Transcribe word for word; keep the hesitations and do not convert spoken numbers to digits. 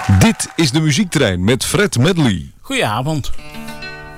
Dit is de Muziektrein met Fred Medley. Goedenavond.